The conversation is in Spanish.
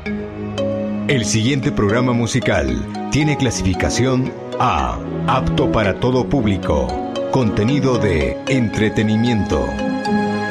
El siguiente programa musical tiene clasificación A, apto para todo público, contenido de entretenimiento.